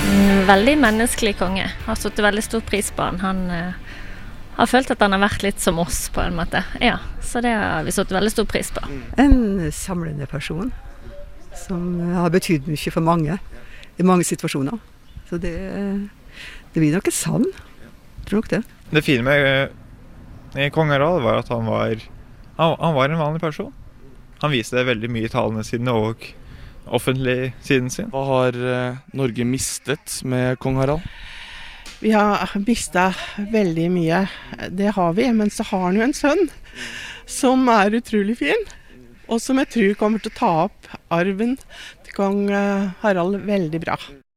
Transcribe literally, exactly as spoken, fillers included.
En veldig menneskelig konge. Har satt veldig stor pris på han. Han uh, har følt at han har vært litt som oss på en måte. Ja, så det har vi satt veldig stor pris på. En samlende person som har betydd mye for mange i mange situasjoner. Så det, det blir nok et savn. Tror nok det. Det fine med uh, kong Harald var at han var, han, han var en vanlig person. Han viste det veldig mye i talene sine og offentlig siden sin. Hva har uh, Norge mistet med kong Harald? Vi har mistet veldig mye. Det har vi, men så har han jo en sønn som er utrolig fin. Og som jeg tror kommer til å ta opp arven til kong Harald veldig bra.